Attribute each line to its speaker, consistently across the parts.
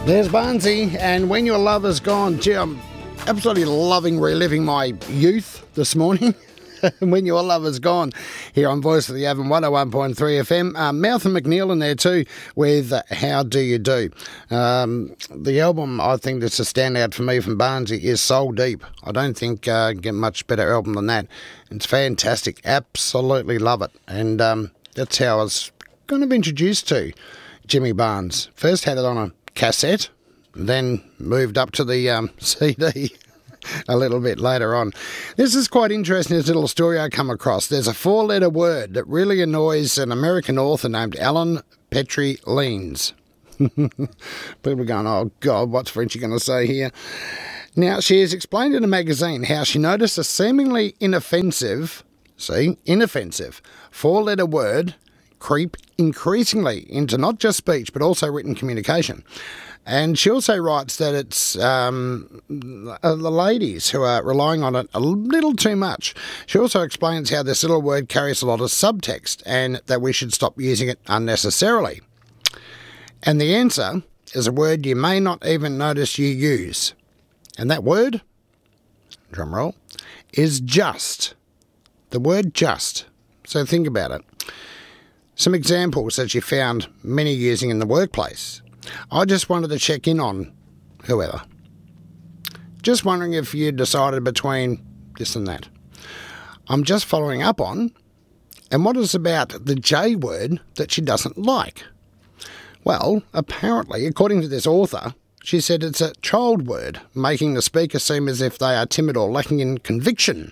Speaker 1: There's Barnsey, and When Your Love Is Gone. Gee, I'm absolutely loving reliving my youth this morning. When Your Love Is Gone, here on Voice of the Avon 101.3 FM. Mouth and McNeil in there too with How Do You Do. The album I think that's a standout for me from Barnsey is Soul Deep. I don't think get much better album than that. It's fantastic. Absolutely love it. And that's how I was kind of introduced to Jimmy Barnes. First had it on a cassette, then moved up to the CD a little bit later on. This is quite interesting, this little story I come across. There's a 4-letter word that really annoys an American author named Alan Petrie Leans. People are going, oh God, what's Frenchie going to say here? Now, she has explained in a magazine how she noticed a seemingly inoffensive 4-letter word creep increasingly into not just speech but also written communication. And she also writes that it's the ladies who are relying on it a little too much. She also explains how this little word carries a lot of subtext and that we should stop using it unnecessarily. And the answer is a word you may not even notice you use. And that word, drum roll, is just. The word just. So think about it. Some examples that you found many using in the workplace. I just wanted to check in on whoever. Just wondering if you decided between this and that. I'm just following up on, and what is about the J word that she doesn't like? Well, apparently, according to this author, she said it's a child word, making the speaker seem as if they are timid or lacking in conviction.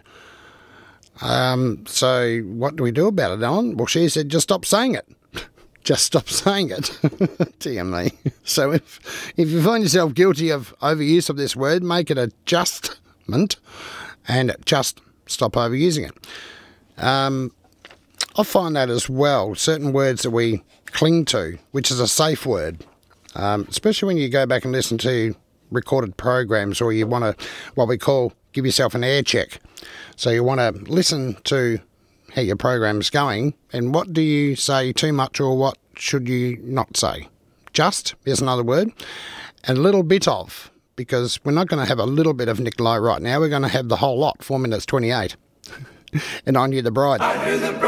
Speaker 1: So what do we do about it, Alan? Well, she said, just stop saying it. Just stop saying it. Dear me. So if you find yourself guilty of overuse of this word, make it a justment and just stop overusing it. I find that as well, certain words that we cling to, which is a safe word, especially when you go back and listen to recorded programs or you want to, what we call, give yourself an air check. So you want to listen to how your program's going, and what do you say too much or what should you not say? Just is another word, and a little bit of, because we're not going to have a little bit of Nick Lowe right now, we're going to have the whole lot, 4 minutes 28. And I Knew the Bride.